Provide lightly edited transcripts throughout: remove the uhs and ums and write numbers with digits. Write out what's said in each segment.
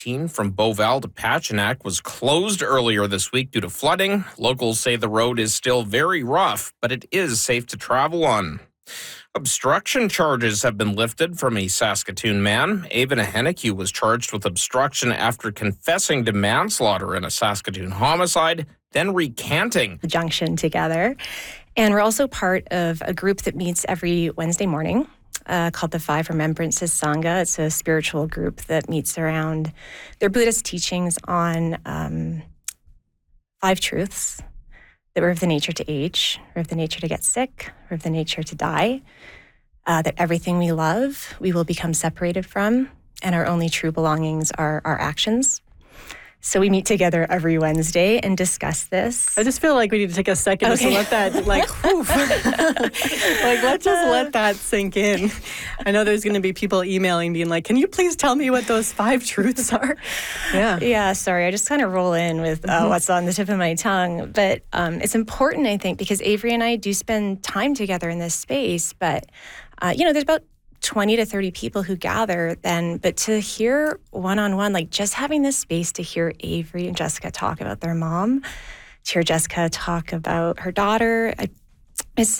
From Beauval to Pachinak was closed earlier this week due to flooding. Locals say the road is still very rough, but it is safe to travel on. Obstruction charges have been lifted from a Saskatoon man. Avon Hennique was charged with obstruction after confessing to manslaughter in a Saskatoon homicide, then recanting. The Junction together. And we're also part of a group that meets every Wednesday morning called the Five Remembrances Sangha. It's a spiritual group that meets around their Buddhist teachings on 5 truths. That we're of the nature to age, we're of the nature to get sick, we're of the nature to die, that everything we love, we will become separated from, and our only true belongings are our actions. So we meet together every Wednesday and discuss this. I just feel like we need to take a second just to let that, let's just let that sink in. I know there's going to be people emailing being like, can you please tell me what those 5 truths are? Yeah, sorry. I just kind of roll in with what's on the tip of my tongue. But it's important, I think, because Avery and I do spend time together in this space. But, there's about 20 to 30 people who gather then, but to hear one-on-one, like just having this space to hear Avery and Jessica talk about their mom, to hear Jessica talk about her daughter, I just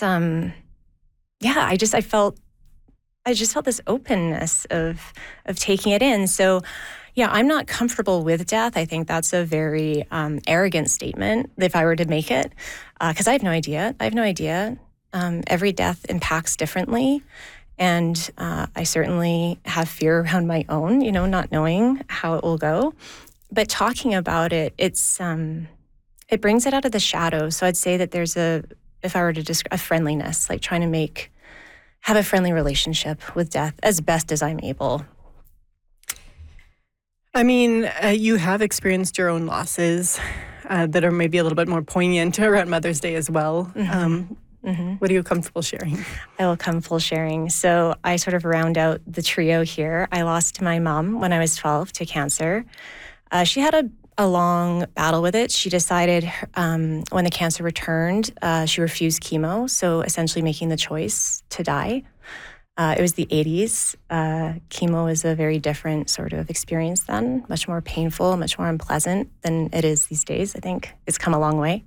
felt this openness of taking it in. So yeah, I'm not comfortable with death. I think that's a very arrogant statement if I were to make it, because I have no idea. Every death impacts differently. And I certainly have fear around my own, not knowing how it will go. But talking about it, it brings it out of the shadows. So I'd say that there's if I were to describe a friendliness, like trying to have a friendly relationship with death as best as I'm able. I mean, you have experienced your own losses that are maybe a little bit more poignant around Mother's Day as well. Mm-hmm. What are you comfortable sharing? I will comfortable sharing. So I sort of round out the trio here. I lost my mom when I was 12 to cancer. She had a long battle with it. She decided when the cancer returned, she refused chemo, so essentially making the choice to die. It was the 80s. Chemo is a very different sort of experience then, much more painful, much more unpleasant than it is these days. I think it's come a long way.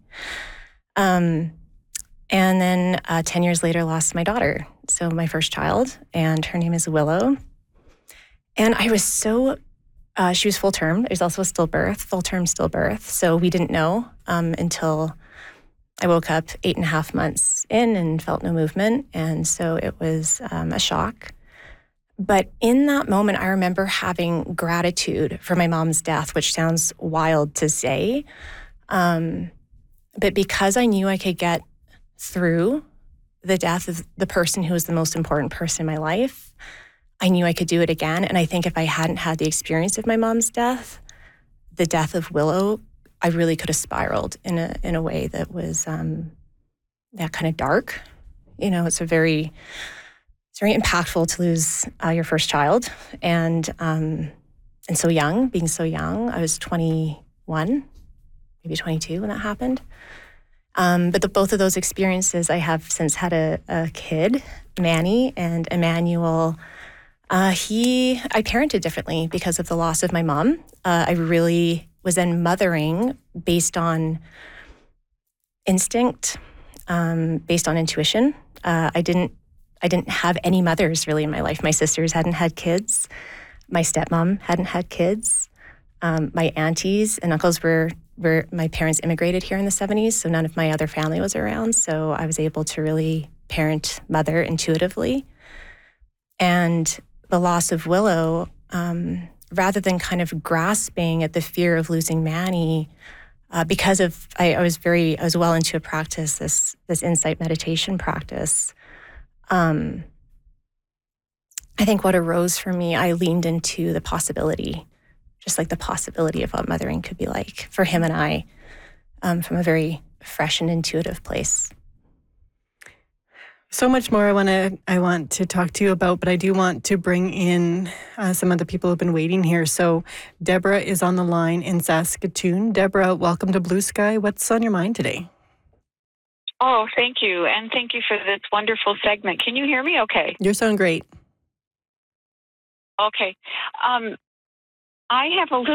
And then 10 years later, lost my daughter, so my first child, and her name is Willow. And I was she was full term. There's also a full term stillbirth. So we didn't know until I woke up 8.5 months in and felt no movement. And so it was a shock. But in that moment, I remember having gratitude for my mom's death, which sounds wild to say. But because I knew I could get through the death of the person who was the most important person in my life, I knew I could do it again. And I think if I hadn't had the experience of my mom's death, the death of Willow, I really could have spiraled in a way that was that kind of dark. It's very impactful to lose your first child, and so young. Being so young, I was 21, maybe 22 when that happened. But both of those experiences, I have since had a kid, Manny, and Emmanuel. I parented differently because of the loss of my mom. I really was then mothering based on instinct, based on intuition. I didn't have any mothers really in my life. My sisters hadn't had kids. My stepmom hadn't had kids. My aunties and uncles were my parents immigrated here in the 70s, so none of my other family was around. So I was able to really parent mother intuitively. And the loss of Willow, rather than kind of grasping at the fear of losing Manny, because of I was well into a practice, this insight meditation practice. I think what arose for me, I leaned into the possibility. Just like the possibility of what mothering could be like for him and I, from a very fresh and intuitive place. So much more I want to talk to you about, but I do want to bring in some of the people who've been waiting here. So Deborah is on the line in Saskatoon. Deborah, welcome to Blue Sky. What's on your mind today? Oh, thank you. And thank you for this wonderful segment. Can you hear me okay? You sound great. Okay. I have a little